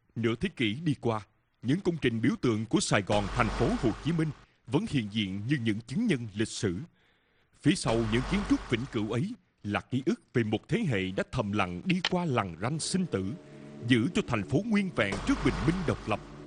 Nửa thế kỷ đi qua, những công trình biểu tượng của Sài Gòn, thành phố Hồ Chí Minh vẫn hiện diện như những chứng nhân lịch sử. Phía sau những kiến trúc vĩnh cửu ấy là ký ức về một thế hệ đã thầm lặng đi qua lằn ranh sinh tử, giữ cho thành phố nguyên vẹn trước bình minh độc lập.